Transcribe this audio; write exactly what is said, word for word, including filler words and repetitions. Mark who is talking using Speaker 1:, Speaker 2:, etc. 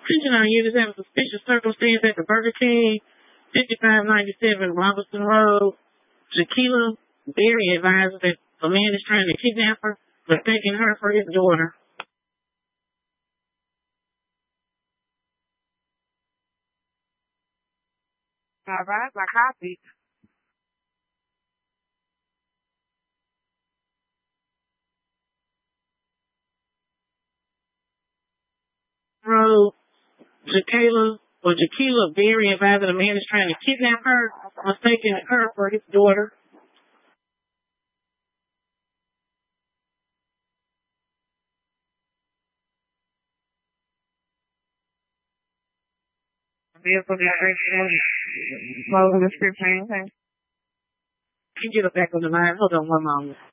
Speaker 1: Attention all users having suspicious circumstance at the Burger King, fifty-five ninety-seven Robinson Road. Jaquila Berry advises that a man is trying to kidnap her, mistaking her for his daughter.
Speaker 2: All right, my copy.
Speaker 1: Road, Jaquila or Jaquila Berry advising a man is trying to kidnap her, mistaking her for his daughter.
Speaker 2: Vehicle description, closing description, anything.
Speaker 1: Can you get her back on the line? Hold on one moment.